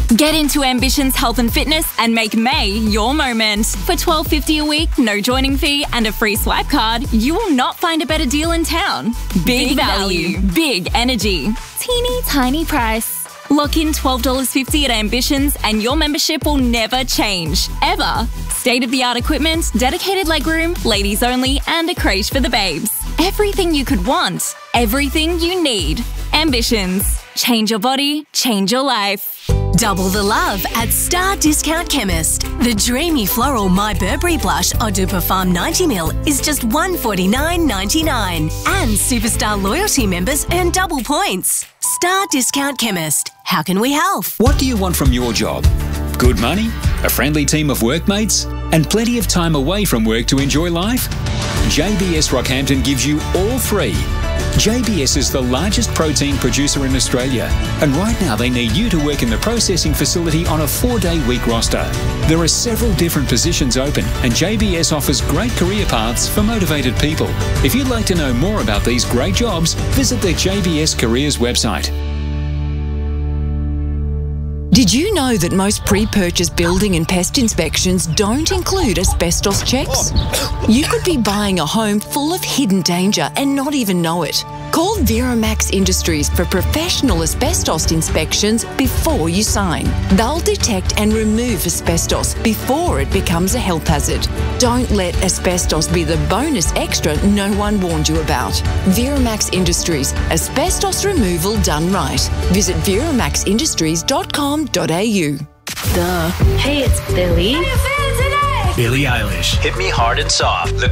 Get into Ambitions Health and Fitness and make May your moment. For $12.50 a week, no joining fee, and a free swipe card, you will not find a better deal in town. Big value, big energy, teeny tiny price. Lock in $12.50 at Ambitions and your membership will never change, ever. State-of-the-art equipment, dedicated legroom, ladies only, and a crèche for the babes. Everything you could want, everything you need. Ambitions. Change your body, change your life. Double the love at Star Discount Chemist. The dreamy floral My Burberry blush Eau de Parfum 90ml is just $149.99. And Superstar loyalty members earn double points. Star Discount Chemist. How can we help? What do you want from your job? Good money, a friendly team of workmates, and plenty of time away from work to enjoy life? JBS Rockhampton gives you all three. JBS is the largest protein producer in Australia, and right now they need you to work in the processing facility on a 4-day week roster. There are several different positions open, and JBS offers great career paths for motivated people. If you'd like to know more about these great jobs, visit the JBS Careers website. Did you know that most pre-purchase building and pest inspections don't include asbestos checks? You could be buying a home full of hidden danger and not even know it. Call Veramax Industries for professional asbestos inspections before you sign. They'll detect and remove asbestos before it becomes a health hazard. Don't let asbestos be the bonus extra no one warned you about. Veramax Industries, asbestos removal done right. Visit veramaxindustries.com.au. Hey, it's Billie. Billie Eilish. Hit Me Hard and Soft. The